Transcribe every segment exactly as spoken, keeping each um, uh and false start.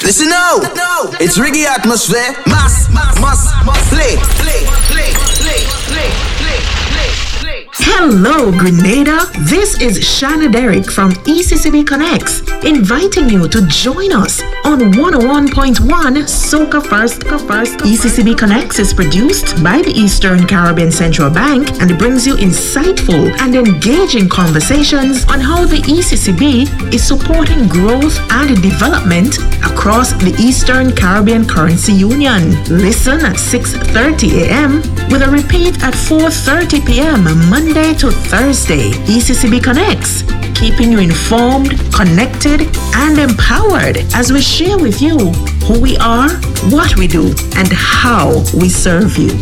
Listen now, it's reggae atmosphere. Mass, mass, mass, mass. Play, play, play, play, play, play, play. Hello, Grenada. This is Shanna Derrick from E C C B Connects, inviting you to join us on one oh one point one Soca First. First. E C C B Connects is produced by the Eastern Caribbean Central Bank and brings you insightful and engaging conversations on how the E C C B is supporting growth and development across the Eastern Caribbean Currency Union. Listen at six thirty a.m. with a repeat at four thirty p.m. Monday to Thursday. E C C B Connects, keeping you informed, connected, and empowered as we share with you who we are, what we do, and how we serve you.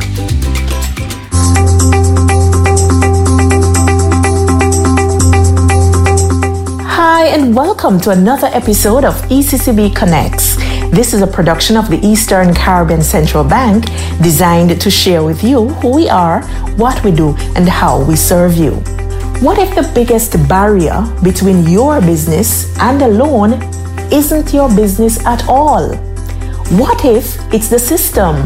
Hi, and welcome to another episode of E C C B Connects. This is a production of the Eastern Caribbean Central Bank, designed to share with you who we are, what we do, and how we serve you. What if the biggest barrier between your business and a loan isn't your business at all? What if it's the system?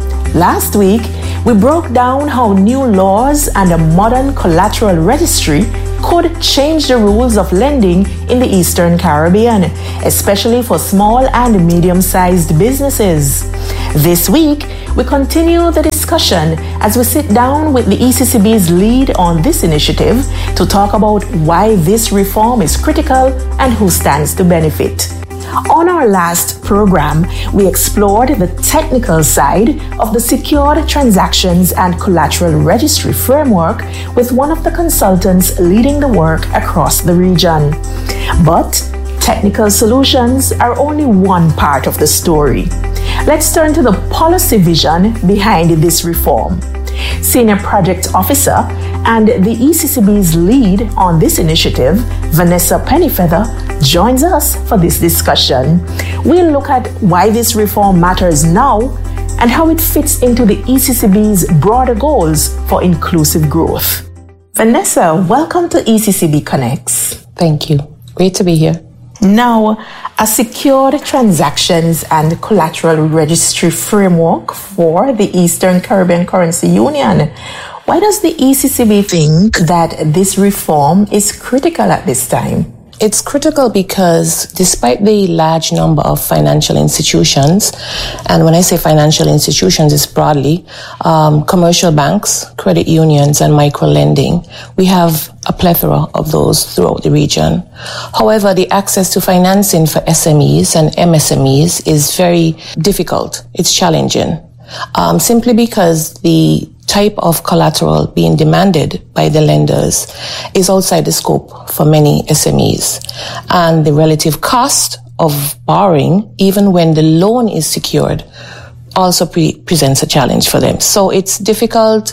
Last week, we broke down how new laws and a modern collateral registry could change the rules of lending in the Eastern Caribbean, especially for small and medium-sized businesses. This week, we continue the discussion as we sit down with the E C C B's lead on this initiative to talk about why this reform is critical and who stands to benefit. On our last program, we explored the technical side of the Secured Transactions and Collateral Registry framework with one of the consultants leading the work across the region. But technical solutions are only one part of the story. Let's turn to the policy vision behind this reform. Senior Project Officer and the E C C B's lead on this initiative, Vanessa Pennyfeather, joins us for this discussion. We'll look at why this reform matters now and how it fits into the E C C B's broader goals for inclusive growth. Vanessa, welcome to E C C B Connects. Thank you. Great to be here. Now, a Secured Transactions and Collateral Registry framework for the Eastern Caribbean Currency Union. Why does the E C C B think that this reform is critical at this time? It's critical because despite the large number of financial institutions, and when I say financial institutions, it's broadly um, commercial banks, credit unions, and micro-lending, we have a plethora of those throughout the region. However, the access to financing for S M Es and M S M Es is very difficult. It's challenging, um, simply because the type of collateral being demanded by the lenders is outside the scope for many S M Es. And the relative cost of borrowing, even when the loan is secured, also pre- presents a challenge for them. So it's difficult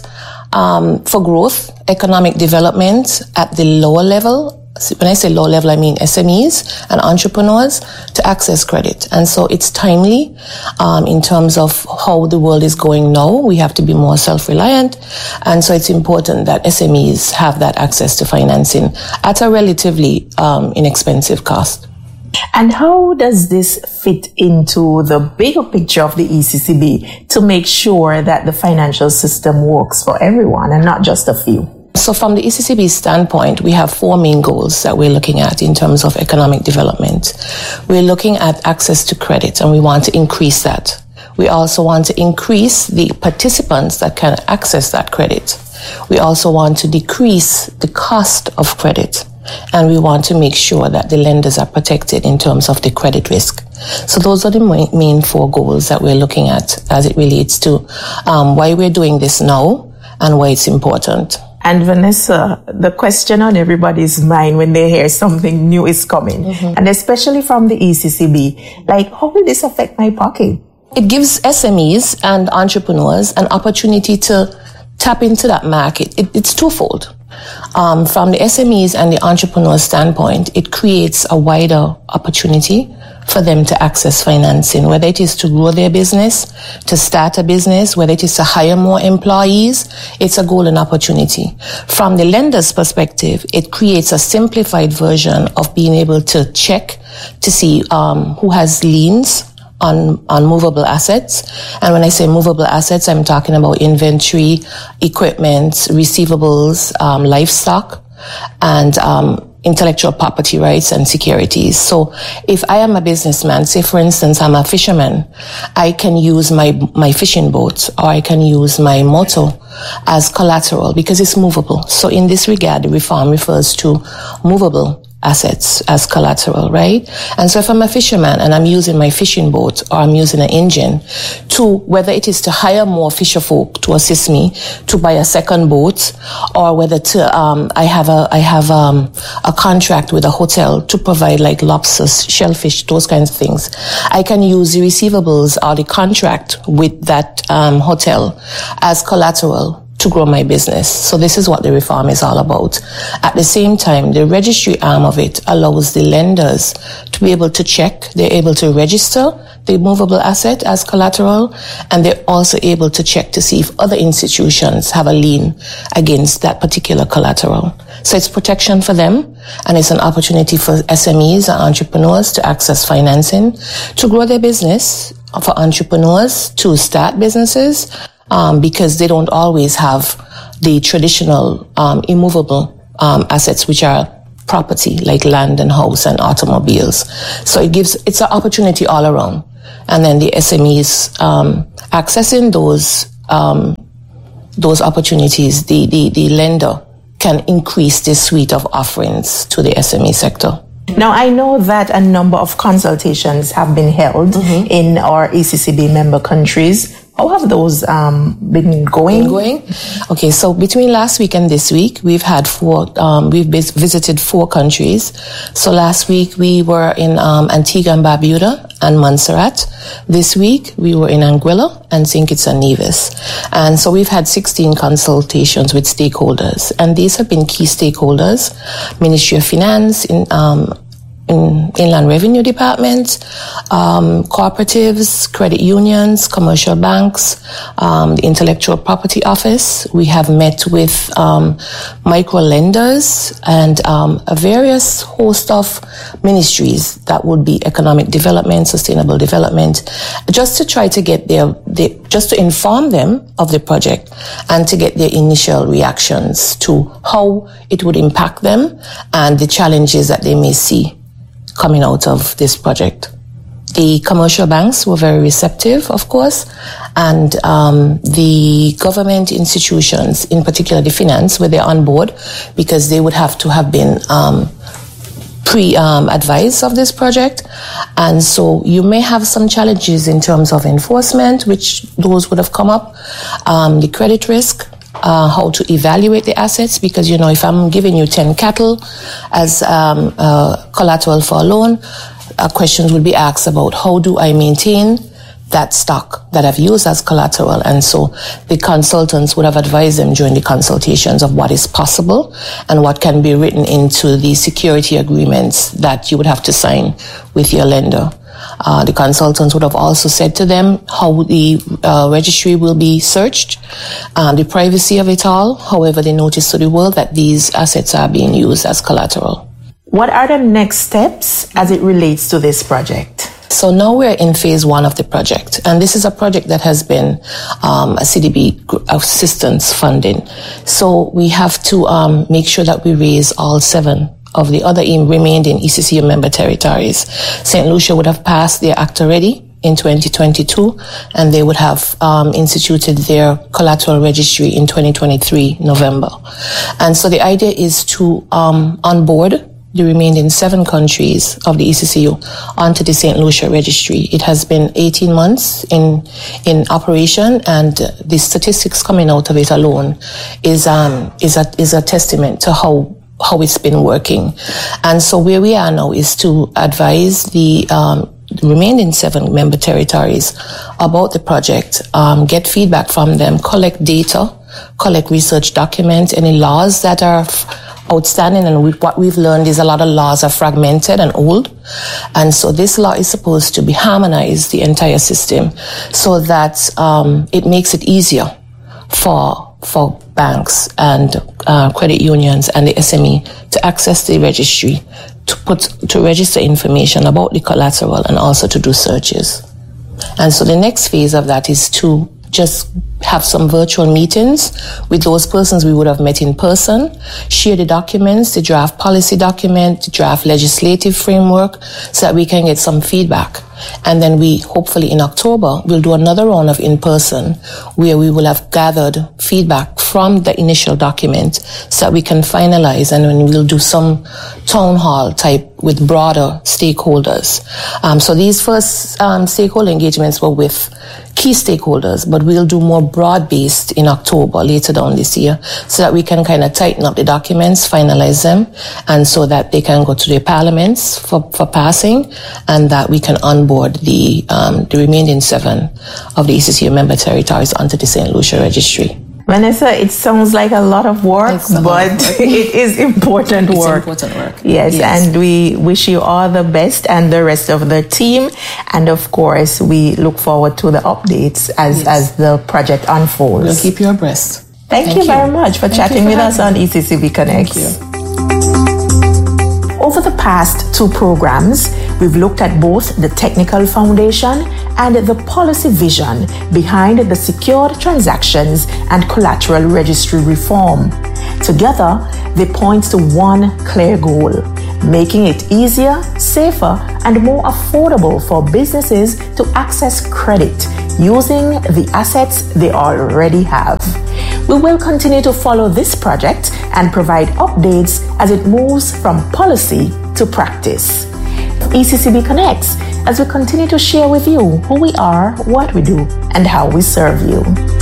um, for growth, economic development at the lower level. When I say low level, I mean S M Es and entrepreneurs to access credit. And so it's timely um, in terms of how the world is going now. We have to be more self-reliant. And so it's important that S M Es have that access to financing at a relatively um, inexpensive cost. And how does this fit into the bigger picture of the E C C B to make sure that the financial system works for everyone and not just a few? So from the E C C B standpoint, we have four main goals that we're looking at in terms of economic development. We're looking at access to credit, and we want to increase that. We also want to increase the participants that can access that credit. We also want to decrease the cost of credit, and we want to make sure that the lenders are protected in terms of the credit risk. So those are the main four goals that we're looking at as it relates to um, why we're doing this now and why it's important. And Vanessa, the question on everybody's mind when they hear something new is coming, mm-hmm. and especially from the E C C B, like, how will this affect my pocket? It gives S M Es and entrepreneurs an opportunity to tap into that market. It, it's twofold. Um, from the S M Es and the entrepreneur standpoint, it creates a wider opportunity for them to access financing, whether it is to grow their business, to start a business, whether it is to hire more employees. It's a golden opportunity. From the lender's perspective, it creates a simplified version of being able to check to see um, who has liens on, on movable assets. And when I say movable assets, I'm talking about inventory, equipment, receivables, um, livestock, and um, intellectual property rights and securities. So if I am a businessman, say for instance, I'm a fisherman, I can use my, my fishing boat, or I can use my motor as collateral because it's movable. So in this regard, the reform refers to movable assets as collateral, right? And so if I'm a fisherman and I'm using my fishing boat or I'm using an engine to, whether it is to hire more fisher folk to assist me to buy a second boat, or whether to, um, I have a, I have, um, a contract with a hotel to provide like lobsters, shellfish, those kinds of things. I can use the receivables or the contract with that, um, hotel as collateral to grow my business. So this is what the reform is all about. At the same time, the registry arm of it allows the lenders to be able to check. They're able to register the movable asset as collateral, and they're also able to check to see if other institutions have a lien against that particular collateral. So it's protection for them, and it's an opportunity for S M Es and entrepreneurs to access financing, to grow their business, for entrepreneurs to start businesses, Um, because they don't always have the traditional um, immovable um, assets, which are property like land and house and automobiles. So it gives, it's an opportunity all around. And then the S M Es um, accessing those um, those opportunities, the, the, the lender can increase the suite of offerings to the S M E sector. Now, I know that a number of consultations have been held mm-hmm. in our E C C B member countries. How have those um, been going? Been going? Okay, so between last week and this week, we've had four, um, we've visited four countries. So last week we were in um, Antigua and Barbuda and Montserrat. This week we were in Anguilla and Saint Kitts and Nevis. And so we've had sixteen consultations with stakeholders. And these have been key stakeholders: Ministry of Finance, in, um, in Inland Revenue Department, um, cooperatives, credit unions, commercial banks, um, the Intellectual Property Office. We have met with um, micro lenders and um, a various host of ministries that would be economic development, sustainable development, just to try to get their, their just to inform them of the project and to get their initial reactions to how it would impact them and the challenges that they may see coming out of this project. The commercial banks were very receptive, of course, and um, the government institutions, in particular the finance, were there on board because they would have to have been um, pre-advised um, of this project. And so you may have some challenges in terms of enforcement, which those would have come up, um, the credit risk, Uh, how to evaluate the assets, because, you know, if I'm giving you ten cattle as um, uh, collateral for a loan, uh, questions will be asked about how do I maintain that stock that I've used as collateral. And so the consultants would have advised them during the consultations of what is possible and what can be written into the security agreements that you would have to sign with your lender. Uh, the consultants would have also said to them how the uh, registry will be searched, uh, the privacy of it all. However, they notice to the world that these assets are being used as collateral. What are the next steps as it relates to this project? So now we're in phase one of the project, and this is a project that has been um, a C D B assistance funding. So we have to um, make sure that we raise all seven of the other remained in E C C U member territories. Saint Lucia would have passed their act already in twenty twenty-two, and they would have um, instituted their collateral registry in twenty twenty-three, November. And so the idea is to um, onboard the remaining seven countries of the E C C U onto the Saint Lucia registry. It has been eighteen months in in operation, and the statistics coming out of it alone is um is a is a testament to how how it's been working. And so where we are now is to advise the um remaining seven member territories about the project, um, get feedback from them, collect data, collect research documents, any laws that are outstanding. And we, what we've learned is a lot of laws are fragmented and old. And so this law is supposed to be harmonized, the entire system, so that um, it makes it easier for for banks and uh, credit unions and the S M E to access the registry, to put to register information about the collateral and also to do searches. And so the next phase of that is to just have some virtual meetings with those persons we would have met in person, share the documents, the draft policy document, the draft legislative framework, so that we can get some feedback. And then we, hopefully in October, we'll do another round of in-person where we will have gathered feedback from the initial document so that we can finalize, and then we'll do some town hall type with broader stakeholders. Um, so these first um, stakeholder engagements were with key stakeholders, but we'll do more broad-based in October, later down this year, so that we can kind of tighten up the documents, finalize them, and so that they can go to their parliaments for, for passing, and that we can onboard the um, the remaining seven of the E C C member territories onto the Saint Lucia registry. Vanessa, it sounds like a lot of work, but lot of work. it is important it's work. important work. Yes, yes, and we wish you all the best and the rest of the team. And of course, we look forward to the updates as, yes. as the project unfolds. We'll keep you abreast. Thank, Thank you, you very much for Thank chatting for with us on E C C B Connects. Thank you. Over the past two programs, we've looked at both the technical foundation and the policy vision behind the Secured Transactions and Collateral Registry reform. Together, they point to one clear goal: making it easier, safer, and more affordable for businesses to access credit using the assets they already have. We will continue to follow this project and provide updates as it moves from policy to practice. E C C B Connects, as we continue to share with you who we are, what we do, and how we serve you.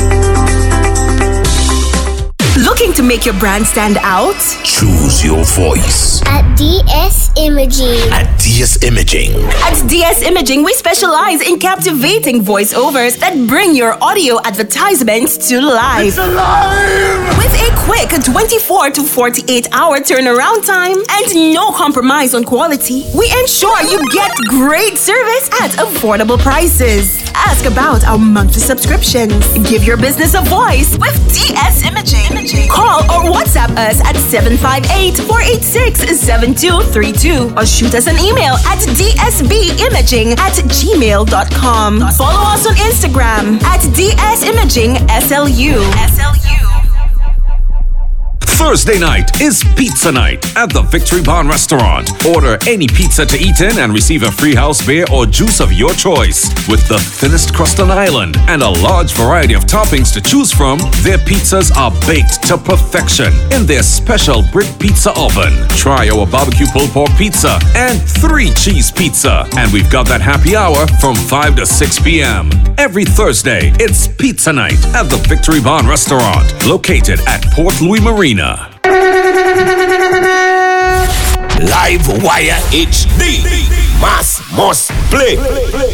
Looking to make your brand stand out? Choose your voice. At D S Imaging. At D S Imaging. At D S Imaging, we specialize in captivating voiceovers that bring your audio advertisements to life. It's alive! With a quick twenty-four to forty-eight hour turnaround time and no compromise on quality, we ensure you get great service at affordable prices. Ask about our monthly subscriptions. Give your business a voice with D S Imaging. Call or WhatsApp us at seven five eight, four eight six, seven two three two or shoot us an email at d s b imaging at gmail dot com. Follow us on Instagram at D S Imaging S L U. S L U. Thursday night is pizza night at the Victory Barn Restaurant. Order any pizza to eat in and receive a free house beer or juice of your choice. With the thinnest crust on island and a large variety of toppings to choose from, their pizzas are baked to perfection in their special brick pizza oven. Try our barbecue pulled pork pizza and three cheese pizza. And we've got that happy hour from five to six p.m. Every Thursday, it's pizza night at the Victory Barn Restaurant, located at Port Louis Marina. Live Wire H D. Mass must play.